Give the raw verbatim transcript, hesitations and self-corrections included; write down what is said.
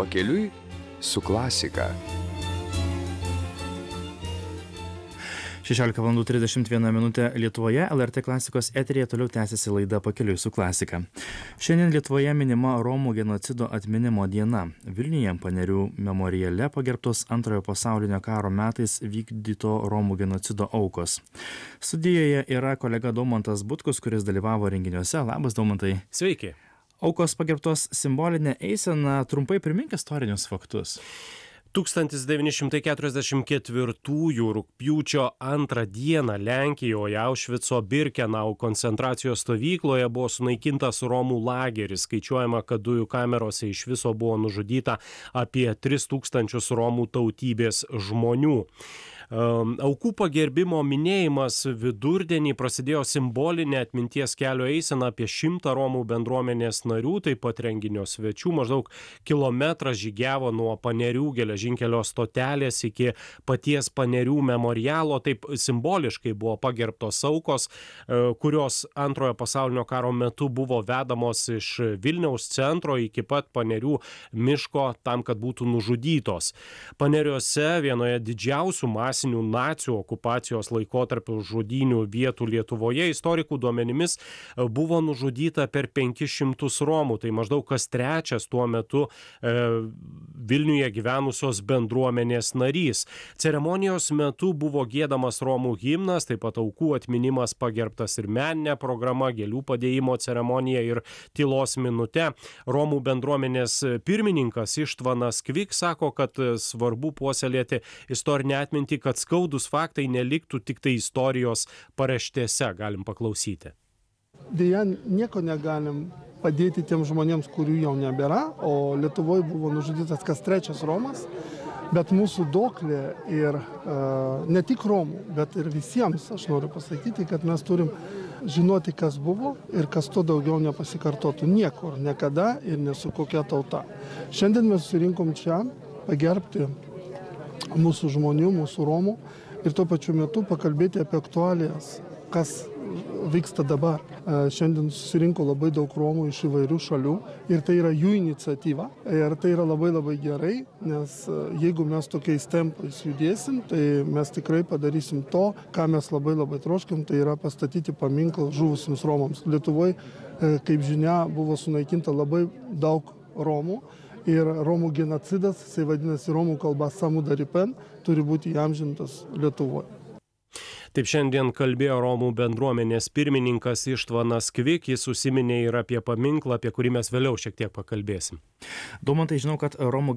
Pakeliui su klasika. šešiolika valandų trisdešimt viena minutė Lietuvoje, L R T klasikos eteryje toliau tęsiasi laida Pakeliui su klasika. Šiandien Lietuvoje minima Romų genocido atminimo diena. Vilniuje Panerių memoriale pagerbtos Antrojo pasaulinio karo metais vykdyto Romų genocido aukos. Studijoje yra kolega Daumantas Butkus, kuris dalyvavo renginiuose. Labas, Daumantai. Sveiki. Aukos pagerbtos simbolinė eisena. Trumpai primink istorinius faktus. tūkstantis devyni šimtai keturiasdešimt ketvirtųjų rugpjūčio antrą dieną Lenkijoje Aušvico Birkenau koncentracijos stovykloje buvo sunaikintas Romų lageris. Skaičiuojama, kad dujų kamerose iš viso buvo nužudyta apie tris tūkstančius Romų tautybės žmonių. Aukų pagerbimo minėjimas vidurdienį prasidėjo simbolinė atminties kelio eisena apie šimtą Romų bendruomenės narių, taip pat renginio svečių. Maždaug kilometrą žygiavo nuo Panerių geležinkelio stotelės iki paties Panerių memorialo. Taip simboliškai buvo pagerbtos aukos, kurios Antrojo pasaulinio karo metu buvo vedamos iš Vilniaus centro iki pat Panerių miško tam, kad būtų nužudytos. Paneriuose, vienoje didžiausių masinių nacių okupacijos laikotarpio žudynių vietų Lietuvoje, istorikų duomenimis buvo nužudyta per penkis šimtus Romų, tai maždaug kas trečias tuo metu e, Vilniuje gyvenusios bendruomenės narys. Ceremonijos metu buvo giedamas Romų himnas, taip pat aukų atminimas pagerbtas ir meninė programa, gėlių padėjimo ceremonija ir tylos minute. Romų bendruomenės pirmininkas Ištvanas Kvik sako, kad svarbu puoselėti istorinę atmintį, kad skaudus faktai neliktų tik tai istorijos paraštėse. Galim paklausyti. Deja, nieko negalim padėti tiem žmonėms, kurių jau nebėra, o Lietuvoje buvo nužudytas kas trečias Romas, bet mūsų duoklė ir uh, ne tik Romų, bet ir visiems, aš noriu pasakyti, kad mes turim žinoti, kas buvo ir kas to daugiau nepasikartotų niekur, niekada ir ne su kokia tauta. Šiandien mes susirinkom čia pagerbti mūsų žmonių, mūsų Romų ir tuo pačiu metu pakalbėti apie aktualijas, kas vyksta dabar. Šiandien susirinko labai daug Romų iš įvairių šalių ir tai yra jų iniciatyva ir tai yra labai labai gerai, nes jeigu mes tokiais tempais judėsim, tai mes tikrai padarysim to, ką mes labai labai troškim, tai yra pastatyti paminklą žuvusiems Romams. Lietuvoje, kaip žinia, buvo sunaikinta labai daug Romų. Ir Romų genocidas, jisai vadinasi Romų kalba Samudaripen, turi būti įamžintas Lietuvoje. Taip šiandien kalbėjo Romų bendruomenės pirmininkas Ištvanas Kvik, jis užsiminė ir apie paminklą, apie kurį mes vėliau šiek tiek pakalbėsim. Daumantai, žinau, kad Romų